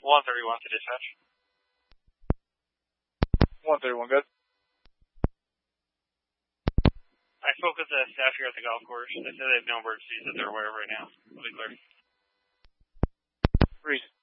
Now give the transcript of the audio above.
131 to dispatch. 131, good. I spoke with the staff here at the golf course. They said they have no emergencies that they're aware of right now. It'll be clear. Reese.